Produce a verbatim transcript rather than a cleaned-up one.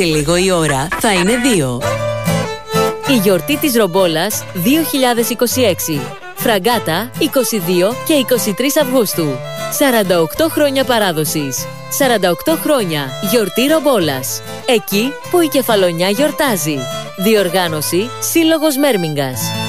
σε λίγο η ώρα θα είναι δύο. Η γιορτή της Ρομπόλας δύο χιλιάδες είκοσι έξι. Φραγκάτα είκοσι δύο και είκοσι τρεις Αυγούστου. σαράντα οκτώ χρόνια παράδοσης. σαράντα οκτώ χρόνια γιορτή Ρομπόλας. Εκεί που η Κεφαλονιά γιορτάζει. Διοργάνωση Σύλλογος Μέρμιγγας.